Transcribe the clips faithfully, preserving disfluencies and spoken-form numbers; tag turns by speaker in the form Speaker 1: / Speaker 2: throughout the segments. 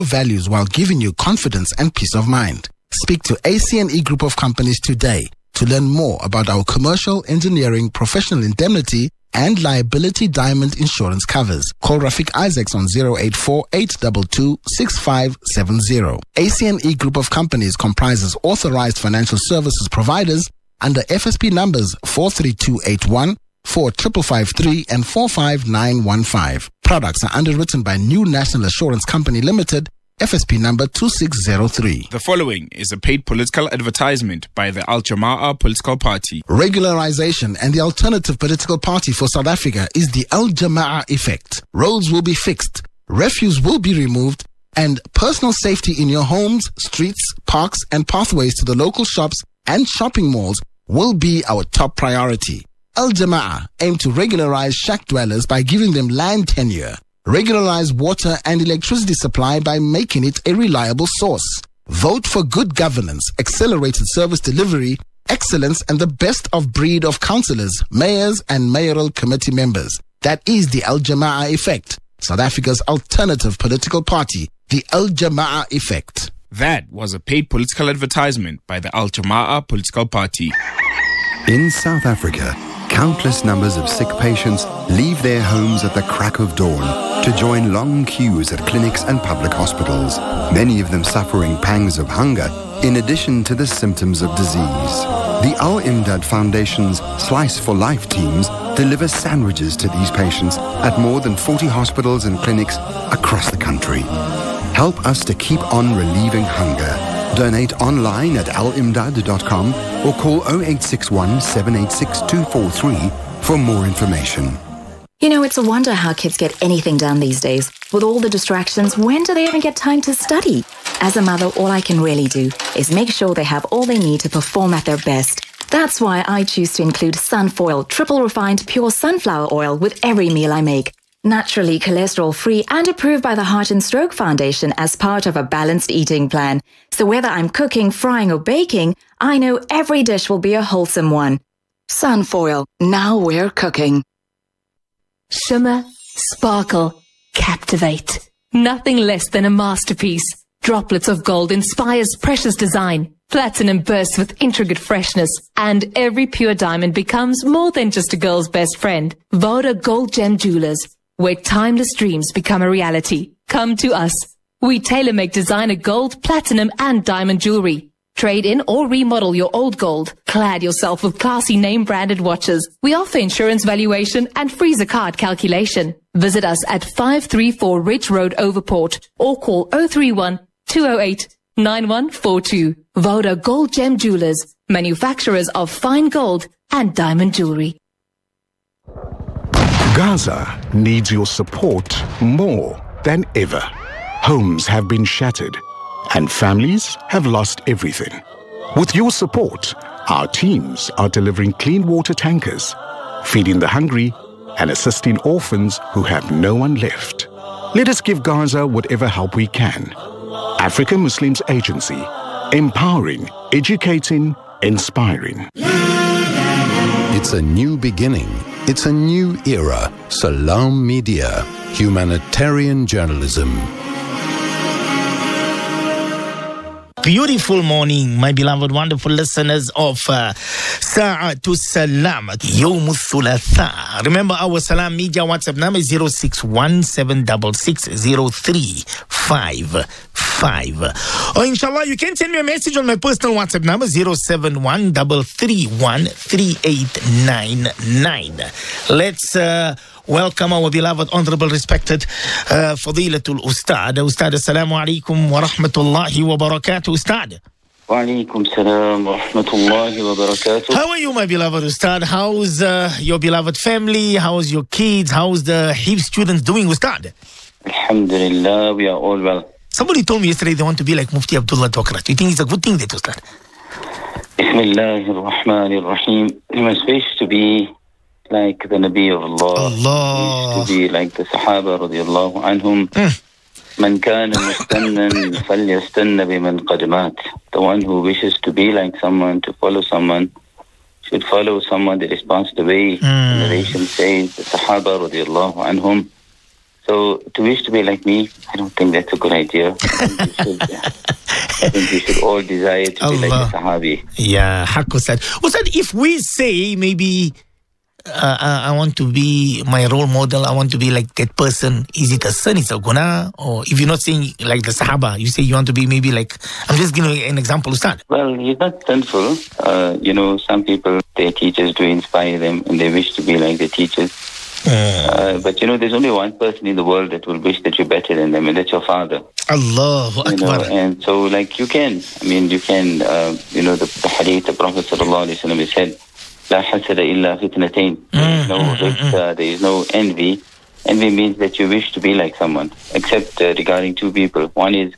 Speaker 1: values while giving you confidence and peace of mind. Speak to A C and E Group of Companies today to learn more about our commercial, engineering, professional indemnity, and liability diamond insurance covers. Call Rafiq Isaacs on zero eight four, eight two two, six five seven zero. A C and E Group of Companies comprises authorized financial services providers under F S P numbers four three two eight one, four five five three, and four five nine one five. Products are underwritten by New National Assurance Company Limited, F S P number two six zero three.
Speaker 2: The following is a paid political advertisement by the Al Jama'ah political party.
Speaker 1: Regularization and the alternative political party for South Africa is the Al Jama'ah effect. Roads will be fixed, refuse will be removed, and personal safety in your homes, streets, parks, and pathways to the local shops and shopping malls will be our top priority. Al Jama'ah aim to regularize shack dwellers by giving them land tenure. Regularize water and electricity supply by making it a reliable source. Vote for good governance, accelerated service delivery, excellence, and the best of breed of councillors, mayors, and mayoral committee members. That is the Al Jama'ah effect, South Africa's alternative political party, the Al Jama'ah effect.
Speaker 2: That was a paid political advertisement by the Al Jama'ah political party.
Speaker 3: In South Africa, countless numbers of sick patients leave their homes at the crack of dawn to join long queues at clinics and public hospitals, many of them suffering pangs of hunger in addition to the symptoms of disease. The Al-Imdad Foundation's Slice for Life teams deliver sandwiches to these patients at more than forty hospitals and clinics across the country. Help us to keep on relieving hunger. Donate online at al imdad dot com or call zero eight six one, seven eight six, two four three for more information.
Speaker 4: You know, it's a wonder how kids get anything done these days. With all the distractions, when do they even get time to study? As a mother, all I can really do is make sure they have all they need to perform at their best. That's why I choose to include Sunfoil, triple refined pure sunflower oil with every meal I make. Naturally cholesterol-free and approved by the Heart and Stroke Foundation as part of a balanced eating plan. So whether I'm cooking, frying or baking, I know every dish will be a wholesome one. Sunfoil, now we're cooking.
Speaker 5: Shimmer, sparkle, captivate. Nothing less than a masterpiece. Droplets of gold inspires precious design. Platinum bursts with intricate freshness, and every pure diamond becomes more than just a girl's best friend. Voda Gold Gem Jewelers, where timeless dreams become a reality. Come to us. We tailor-make designer gold, platinum, and diamond jewelry. Trade in or remodel your old gold. Clad yourself with classy name-branded watches. We offer insurance valuation and freezer card calculation. Visit us at five three four Ridge Road, Overport, or call zero three one, two zero eight, nine one four two. Voda Gold Gem Jewelers, manufacturers of fine gold and diamond jewelry.
Speaker 6: Gaza needs your support more than ever. Homes have been shattered and families have lost everything. With your support, our teams are delivering clean water tankers, feeding the hungry, and assisting orphans who have no one left. Let us give Gaza whatever help we can. African Muslims Agency, empowering, educating, inspiring.
Speaker 3: It's a new beginning. It's a new era. Salam Media, humanitarian journalism.
Speaker 7: Beautiful morning, my beloved, wonderful listeners of uh, Sa'atu Salam, Yawm Thulatha. Remember our Salam Media WhatsApp number is zero six one, seven six six, zero three five five. Or inshallah, you can send me a message on my personal WhatsApp number zero seven one, three three one, three eight nine nine. Let's uh, welcome our beloved, honorable, respected uh, Fadilatul Ustad. Ustad, assalamu alaikum wa rahmatullahi wa barakatuh. Ustad.
Speaker 8: Wa alaikum salam wa rahmatullahi wa barakatuh.
Speaker 7: How are you, my beloved Ustad? How's uh, your beloved family? How's your kids? How's the H I F students doing, Ustad?
Speaker 8: Alhamdulillah, we are all well.
Speaker 7: Somebody told me yesterday they want to be like Mufti Abdullah Tokrat. Do you think it's a good thing, that, Ustad?
Speaker 8: Bismillahir Rahmanir Rahim. You must wish to be like the Nabi of Allah.
Speaker 7: Allah.
Speaker 8: Wish to be like the Sahaba radiallahu anhum. Mm. Man kana mustannan falyastanna biman qad mat. The one who wishes to be like someone, to follow someone, should follow someone that is passed away. Mm. The narration says the Sahaba radiallahu anhum, So to wish to be like me, I don't think that's a good idea. I think we should, I think we should all desire to
Speaker 7: Allah.
Speaker 8: be like a Sahabi.
Speaker 7: Yeah, Haq Ustad. Ustad, if we say maybe uh, uh, I want to be my role model, I want to be like that person, is it a sin, is it a guna? Or if you're not saying like the Sahaba, you say you want to be maybe like, I'm just giving you an example, Ustad.
Speaker 8: Well, he's not sinful. Uh, you know, some people, their teachers do inspire them and they wish to be like their teachers. Uh, but you know, there's only one person in the world that will wish that you're better than them, and that's your father.
Speaker 7: Allahu
Speaker 8: You know,
Speaker 7: Akbar.
Speaker 8: and so, like, you can, I mean, you can, uh, you know, the, the hadith, the Prophet sallallahu alaihi wasallam said, "La hasada illa fitnatain." There is no risk, uh, there is no envy. Envy means that you wish to be like someone, except uh, regarding two people. One is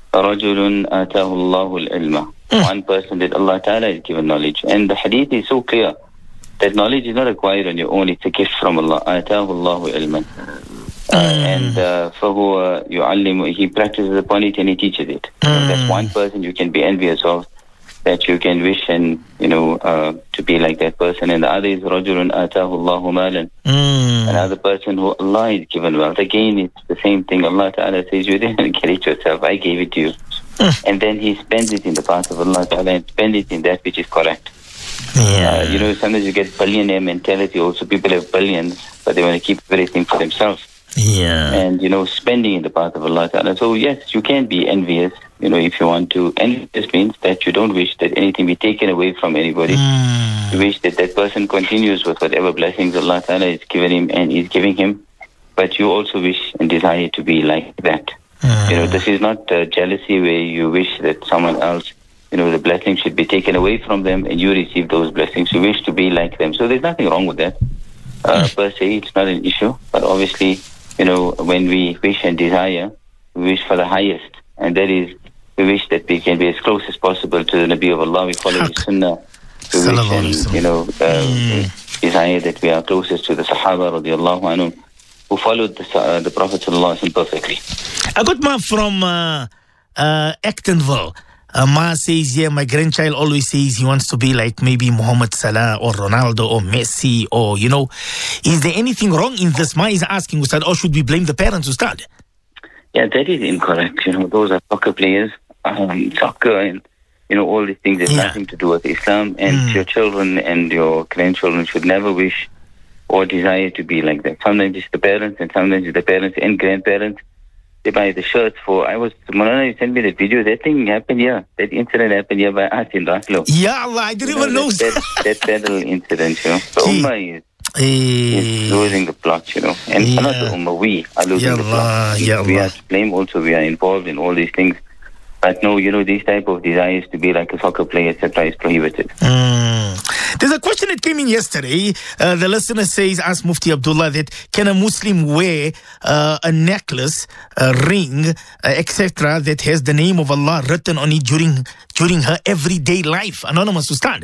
Speaker 8: رَجُلٌ آتَاهُ اللَّهُ الْعِلْمَ. One person that Allah Ta'ala has given knowledge. And the hadith is so clear that knowledge is not acquired on your own, it's a gift from Allah. آتَاهُ اللَّهُ عِلْمًا. Uh, and uh, فَهُوَ يُعَلِّمُ, he practices upon it and he teaches it. So that's one person you can be envious of, that you can wish and, you know, uh, to be like that person. And the other is رَجُلٌ آتَاهُ اللَّهُ مَالًا. Another person who Allah is given wealth. Again, it's the same thing. Allah Ta'ala says, you didn't get it yourself, I gave it to you. And then he spends it in the path of Allah Ta'ala and spends it in that which is correct.
Speaker 7: Yeah.
Speaker 8: Uh, you know, sometimes you get billionaire mentality also. People have billions, but they want to keep everything for themselves.
Speaker 7: Yeah.
Speaker 8: And, you know, spending in the path of Allah Ta'ala. So, yes, you can be envious, you know, if you want to. Envious means that you don't wish that anything be taken away from anybody.
Speaker 7: Mm.
Speaker 8: You wish that that person continues with whatever blessings Allah Ta'ala is giving him and is giving him. But you also wish and desire to be like that.
Speaker 7: Mm.
Speaker 8: You know, this is not uh, jealousy where you wish that someone else, you know, the blessings should be taken away from them and you receive those blessings. You wish to be like them. So there's nothing wrong with that. Uh, mm. Per se, it's not an issue. But obviously, you know, when we wish and desire, we wish for the highest. And that is, we wish that we can be as close as possible to the Nabi of Allah. We follow His Sunnah. We wish and, you know, uh, mm. desire that we are closest to the Sahaba radiallahu anhum, who followed the, uh, the Prophet sallallahu alaihi wasallam perfectly.
Speaker 7: A good man from uh, uh, Actonville. Uh, Ma says, yeah, my grandchild always says he wants to be like maybe Muhammad Salah or Ronaldo or Messi or, you know. Is there anything wrong in this? Ma is asking, Ustad, or should we blame the parents, Ustad?
Speaker 8: Yeah, that is incorrect. You know, those are soccer players. Um, soccer and, you know, all these things have
Speaker 7: Yeah.
Speaker 8: nothing to do with Islam. And
Speaker 7: Mm.
Speaker 8: your children and your grandchildren should never wish or desire to be like that. Sometimes it's the parents and sometimes it's the parents and grandparents. They buy the shirts for, I was, Malana, you sent me the video, that thing happened here. That incident happened here by us in Raslo.
Speaker 7: Yeah, Allah, I didn't
Speaker 8: You know,
Speaker 7: even know.
Speaker 8: that, that, that pedal incident, you know. The
Speaker 7: Gee.
Speaker 8: Ummah is,
Speaker 7: Eh,
Speaker 8: is losing the plot, you know. And
Speaker 7: Yeah.
Speaker 8: not the Ummah, we are losing
Speaker 7: Ya
Speaker 8: the
Speaker 7: Allah,
Speaker 8: plot.
Speaker 7: Ya
Speaker 8: We
Speaker 7: Allah.
Speaker 8: are to blame also, we are involved in all these things. But no, you know, these type of desires to be like a soccer player, et cetera, is prohibited.
Speaker 7: Mm. There's a question that came in yesterday. Uh, the listener says, ask Mufti Abdullah that can a Muslim wear uh, a necklace, a ring, uh, et cetera that has the name of Allah written on it during during her everyday life? Anonymous Ustad.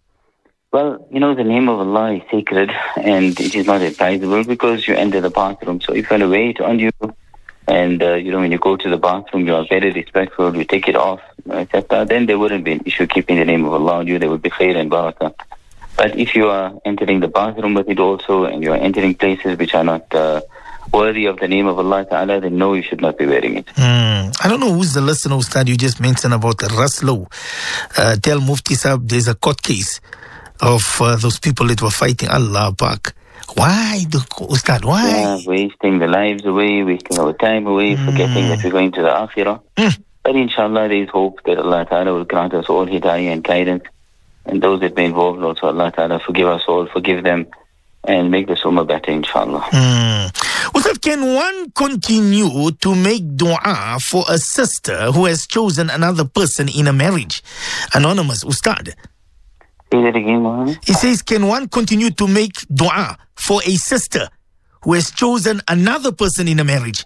Speaker 8: Well, you know, the name of Allah is sacred and it is not advisable because you enter the bathroom. So if you want to wear it on you, and, uh, you know, when you go to the bathroom, you are very respectful, you take it off, et cetera, then there wouldn't be an issue keeping the name of Allah on you. There would be khair and barakah. But if you are entering the bathroom with it also, and you are entering places which are not uh, worthy of the name of Allah Ta'ala, then no, you should not be wearing it.
Speaker 7: Mm. I don't know who's the listener, Ustad, you just mentioned about Raslo. Uh, tell Mufti Sahib there's a court case of uh, those people that were fighting Allah Pak. Why, the, Ustad, why?
Speaker 8: Yeah, wasting the lives away, wasting our time away,
Speaker 7: Mm.
Speaker 8: forgetting that we're going to the Akhirah.
Speaker 7: Mm.
Speaker 8: But inshallah, there is hope that Allah Ta'ala will grant us all hidayah and guidance. And those that were involved also, Allah Ta'ala forgive us all, forgive them, and make the ummah better, inshallah.
Speaker 7: Mm. Ustad, can one continue to make dua for a sister who has chosen another person in a marriage? Anonymous, Ustad.
Speaker 8: Say that again, Mohammed.
Speaker 7: He says, can one continue to make dua for a sister who has chosen another person in a marriage?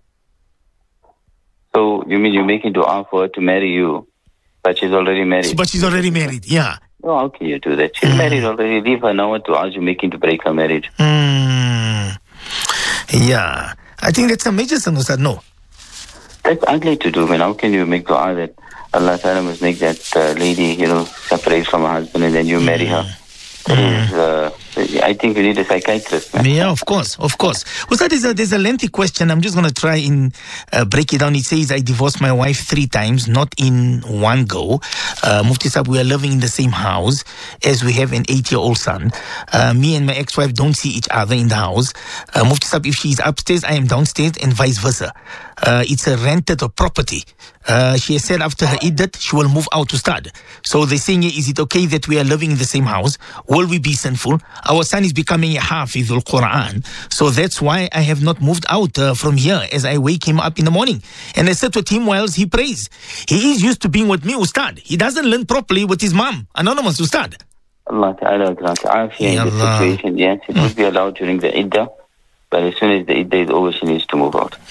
Speaker 8: So, you mean you're making dua for her to marry you, but she's already married?
Speaker 7: But she's already married, yeah.
Speaker 8: Oh, how can you do that? She's married already. Leave her now. What dua you making to break her marriage?
Speaker 7: Mm. Yeah. I think that's a major sin, Ustad. No.
Speaker 8: That's ugly to do, man. How can you make dua that Allah Ta'ala must make that uh, lady, you know, separate from her husband and then you marry her? That is, uh, I think we need a psychiatrist. Man.
Speaker 7: Yeah, of course, of course. Well, that is a, there's a lengthy question. I'm just going to try and uh, break it down. It says, I divorced my wife three times, not in one go. Uh, Mufti Sahib, we are living in the same house as we have an eight-year-old son. Uh, me and my ex-wife don't see each other in the house. Uh, Mufti Sahib, if she's upstairs, I am downstairs and vice versa. Uh, it's a rented property. Uh, she has said after her iddat, she will move out to start. So they're saying, is it okay that we are living in the same house? Will we be sinful? Our son is becoming a Hafizul Quran. So that's why I have not moved out uh, from here as I wake him up in the morning. And I said to him whilst he prays, he is used to being with me, Ustad. He doesn't learn properly with his mom. Anonymous, Ustad.
Speaker 8: Allah Ta'ala grant afiyah in this situation. Yes, it would be allowed during the iddah. But as soon as the iddah is over, she needs to move out.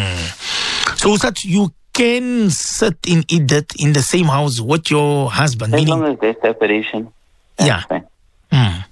Speaker 7: Mm. So, Ustad, you can sit in iddat in the same house with your husband.
Speaker 8: As
Speaker 7: meaning,
Speaker 8: long as there's separation.
Speaker 7: Yeah. Mm.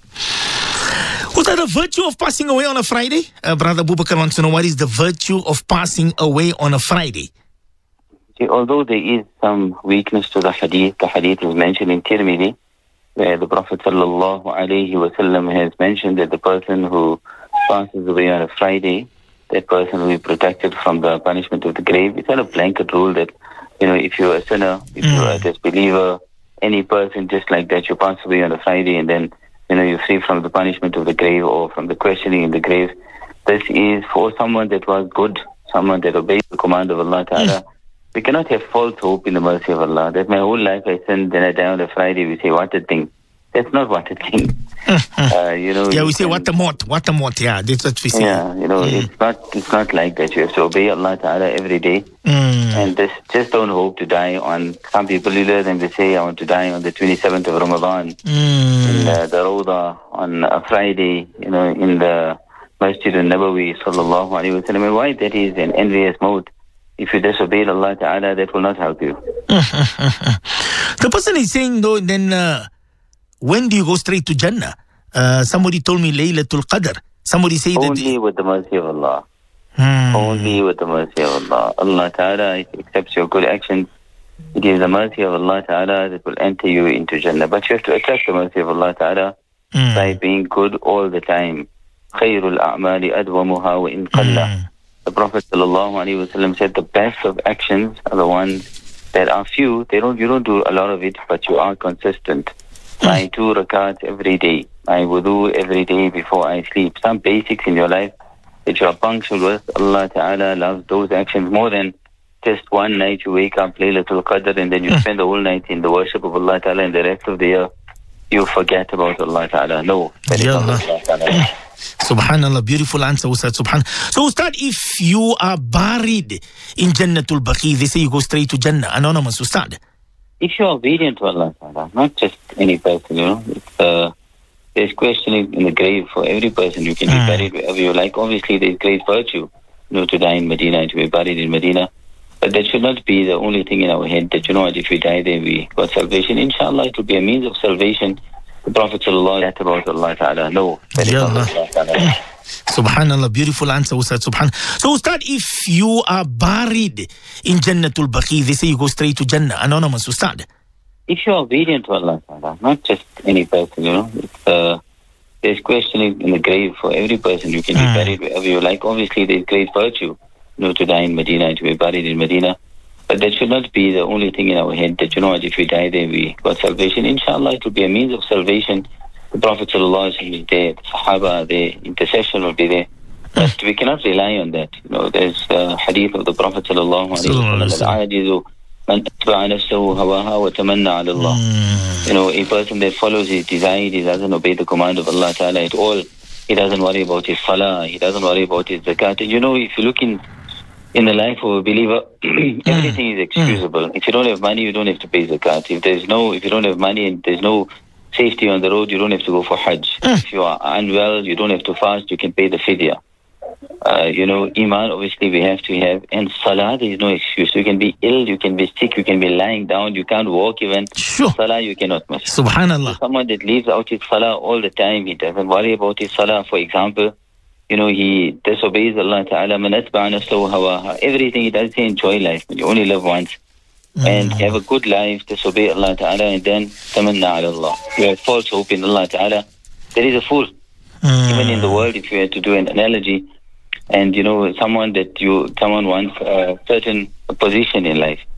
Speaker 7: Was that a virtue of passing away on a Friday? Uh, Brother Bubakar wants to know, what is the virtue of passing away on a Friday?
Speaker 8: See, although there is some weakness to the hadith, the hadith is mentioned in Tirmidhi, where the Prophet sallallahu alaihi wasallam has mentioned that the person who passes away on a Friday, that person will be protected from the punishment of the grave. It's not a blanket rule that, you know, if you're a sinner, if mm. you're a disbeliever, any person just like that, you pass away on a Friday and then, you know, you're free from the punishment of the grave or from the questioning in the grave. This is for someone that was good, someone that obeyed the command of Allah Ta'ala. Mm. We cannot have false hope in the mercy of Allah. That my whole life I sinned, then I die on a Friday, we say, what a thing. That's not what a thing. uh, you know.
Speaker 7: Yeah, we say, what a mot, what a mot, yeah, that's what we say.
Speaker 8: Yeah, you know, mm. it's not it's not like that. You have to obey Allah Ta'ala every day.
Speaker 7: Mm.
Speaker 8: And this, just don't hope to die on, some people, you learn them, they say, I want to die on the twenty-seventh of Ramadan,
Speaker 7: mm.
Speaker 8: in the, the Rawda, on a Friday, you know, in the Masjid al-Nabawi, sallallahu alayhi wa sallam. Why? That is an envious mode. If you disobey Allah Ta'ala, that will not help you.
Speaker 7: The person is saying, though, then uh, when do you go straight to Jannah? Uh, somebody told me Laylatul Qadr. Somebody said that...
Speaker 8: Only with the mercy of Allah.
Speaker 7: Hmm.
Speaker 8: Only with the mercy of Allah. Allah Ta'ala accepts your good actions. It is the mercy of Allah Ta'ala that will enter you into Jannah. But you have to accept the mercy of Allah Ta'ala mm. by being good all the time. خَيْرُ الْأَعْمَالِ أَدْوَمُهَا وَإِنْ قَلَّ. The Prophet ﷺ said the best of actions are the ones that are few. They don't, you don't do a lot of it, but you are consistent. My two rakats every day. My wudu every day before I sleep. Some basics in your life that you are punctual with. Allah Ta'ala loves those actions more than just one night you wake up, Laylatul Qadr, and then you spend the whole night in the worship of Allah Ta'ala, and the rest of the year you forget about Allah Ta'ala. No, that is not Allah Ta'ala.
Speaker 7: Subhanallah, beautiful answer, Ustad. Subhan. So, Ustad, if you are buried in Jannatul Baqi, they say you go straight to Jannah. Anonymous, Ustad.
Speaker 8: If you are obedient to Allah Ta'ala, not just any person, you know, it's, uh, there's questioning in the grave for every person. You can be mm. buried wherever you like. Obviously, there's great virtue, you know, to die in Medina and to be buried in Medina. But that should not be the only thing in our head that, you know what, if we die there, we got salvation. Inshallah, it will be a means of salvation. The Prophet sallallahu about Allah Ta'ala. No, that is Allah Ta'ala.
Speaker 7: Subhanallah, beautiful answer, Ustad. Subhan. So, Ustad, if you are buried in Jannatul Baqi, they say you go straight to Jannah. Anonymous, Ustad.
Speaker 8: If you are obedient to Allah Ta'ala, not just any person, you know, it's, uh, there's questioning in the grave for every person. You can mm. be buried wherever you like. Obviously, there's great virtue, you know, to die in Medina and to be buried in Medina. But that should not be the only thing in our head that, you know what, if we die there, we got salvation. Inshallah, it will be a means of salvation. The Prophet sallallahu alaihi wasallam is there, the Sahaba, the intercession will be there. But we cannot rely on that. You know, there's a hadith of the Prophet sallallahu alaihi wasallam. Man atba'a nafsahu hawaha wa tamanna ala Allah. You know, a person that follows his desire, he doesn't obey the command of Allah Ta'ala at all. He doesn't worry about his salah, he doesn't worry about his zakat. And you know, if you look in in the life of a believer, everything is excusable. Mm. If you don't have money, you don't have to pay zakat. If there's no, if you don't have money and there's no safety on the road, you don't have to go for Hajj. Mm. If you are unwell, you don't have to fast, you can pay the fidya. Uh, you know, Iman, obviously we have to have. And Salah, there is no excuse. You can be ill, you can be sick, you can be lying down, you can't walk even.
Speaker 7: Sure.
Speaker 8: Salah, you cannot miss.
Speaker 7: Subhanallah.
Speaker 8: So someone that leaves out his Salah all the time, he doesn't worry about his Salah. For example, you know, he disobeys Allah Ta'ala. Man atba'a nafsahu hawaha. Everything he does, he enjoy life. You only live once. Mm. And have a good life, disobey Allah Ta'ala, and then tamanna ala Allah. You have false hope in Allah Ta'ala. There is a fool. Mm. Even in the world, if you had to do an analogy, and you know, someone that you, someone wants a certain position in life,